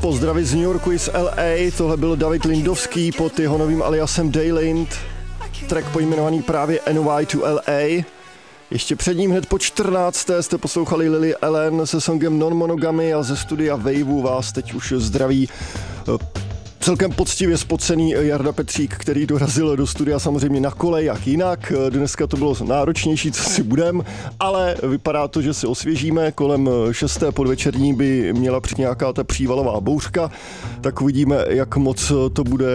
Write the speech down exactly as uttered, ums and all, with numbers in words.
Pozdravy z New Yorku i z L A, tohle byl David Lindovský pod jeho novým aliasem Daylind, track pojmenovaný právě N Y to L A. Ještě před ním hned po čtrnácté jste poslouchali Lily Allen se songem Non-Monogamy a ze studia Waveu vás teď už zdraví celkem poctivě spocený Jarda Petřík, který dorazil do studia samozřejmě na kole, jak jinak. Dneska to bylo náročnější, co si budem, ale vypadá to, že si osvěžíme. Kolem šesté podvečerní by měla přijít nějaká ta přívalová bouřka, tak uvidíme, jak moc to bude